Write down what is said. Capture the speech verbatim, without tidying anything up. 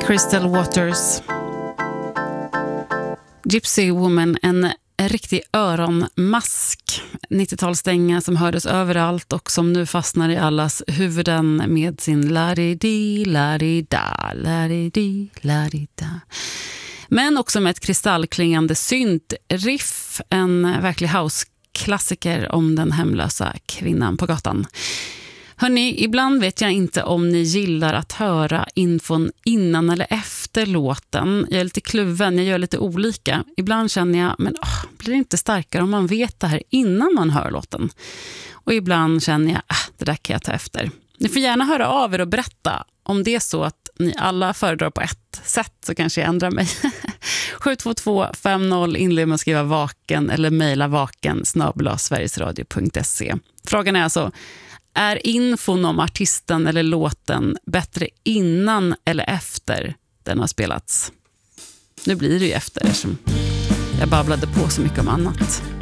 Crystal Waters. Gypsy Woman, en riktig öronmask. nittiotalsstänga som hördes överallt och som nu fastnar i allas huvuden med sin la-di-di, la-di-da, la-di-di, la-di-da. Men också med ett kristallklingande synt-riff, en verklig house-klassiker om den hemlösa kvinnan på gatan. Hörrni, ibland vet jag inte om ni gillar att höra infon innan eller efter låten. Jag är lite kluven, jag gör lite olika. Ibland känner jag, men åh, blir det inte starkare om man vet det här innan man hör låten? Och ibland känner jag, äh, det där kan jag ta efter. Ni får gärna höra av er och berätta om det är så att ni alla föredrar på ett sätt, så kanske jag ändrar mig. sju två två fem noll inled med att skriva vaken eller mejla vaken snabel-a sverigesradio punkt se. Frågan är alltså, är infon om artisten eller låten bättre innan eller efter den har spelats? Nu blir det ju efter, eftersom jag babblade på så mycket om annat.